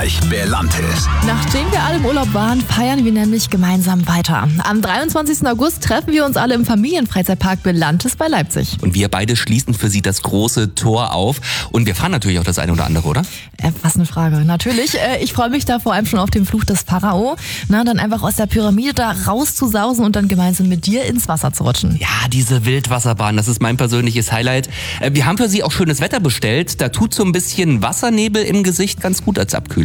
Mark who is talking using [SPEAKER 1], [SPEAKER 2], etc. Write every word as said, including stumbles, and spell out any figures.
[SPEAKER 1] Österreich, Belantes.
[SPEAKER 2] Nachdem wir alle im Urlaub waren, feiern wir nämlich gemeinsam weiter. Am dreiundzwanzigsten August treffen wir uns alle im Familienfreizeitpark Belantes bei Leipzig.
[SPEAKER 3] Und wir beide schließen für Sie das große Tor auf. Und wir fahren natürlich auch das eine oder andere, oder?
[SPEAKER 2] Äh, was eine Frage. Natürlich. Äh, ich freue mich da vor allem schon auf den Fluch des Pharao. Na, dann einfach aus der Pyramide da rauszusausen und dann gemeinsam mit dir ins Wasser zu rutschen.
[SPEAKER 3] Ja, diese Wildwasserbahn, das ist mein persönliches Highlight. Äh, wir haben für Sie auch schönes Wetter bestellt. Da tut so ein bisschen Wassernebel im Gesicht ganz gut als Abkühlung.